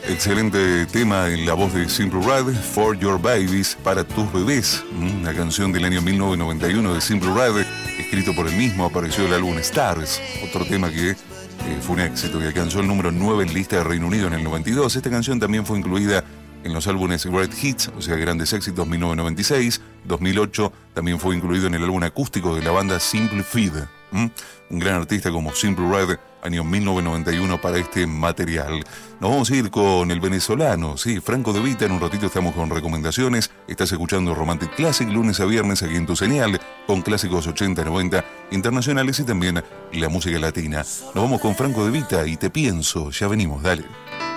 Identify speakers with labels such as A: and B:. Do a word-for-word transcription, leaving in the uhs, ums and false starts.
A: Excelente tema en la voz de Simple Red, For Your Babies, para tus bebés. Una canción del año mil novecientos noventa y uno de Simple Red, escrito por el mismo, apareció el álbum Stars, otro tema que eh, fue un éxito, que alcanzó el número nueve en lista de Reino Unido en el noventa y dos. Esta canción también fue incluida en los álbumes Great Hits, o sea, Grandes Éxitos mil novecientos noventa y seis, dos mil ocho, también fue incluido en el álbum acústico de la banda Simple Feed. ¿Mm? Un gran artista como Simple Red, año mil novecientos noventa y uno para este material. Nos vamos a ir con el venezolano, sí, Franco De Vita. En un ratito estamos con recomendaciones. Estás escuchando Romantic Classic lunes a viernes aquí en tu señal, con clásicos ochenta, noventa internacionales y también la música latina. Nos vamos con Franco De Vita y Te Pienso. Ya venimos, dale.